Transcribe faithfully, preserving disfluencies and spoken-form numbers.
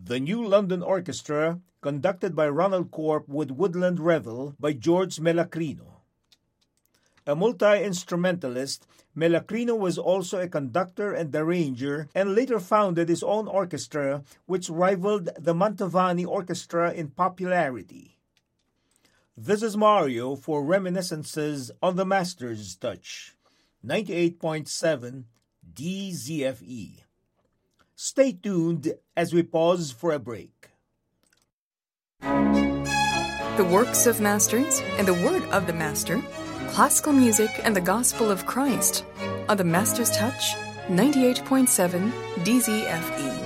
The New London Orchestra, conducted by Ronald Corp with Woodland Revel by George Mellacrino. A multi-instrumentalist, Mellacrino was also a conductor and arranger and later founded his own orchestra which rivaled the Mantovani Orchestra in popularity. This is Mario for Reminiscences on the Master's Touch, ninety-eight point seven D Z F E. Stay tuned as we pause for a break. The works of masters and the word of the master, classical music and the gospel of Christ on the Master's Touch, ninety-eight point seven D Z F E.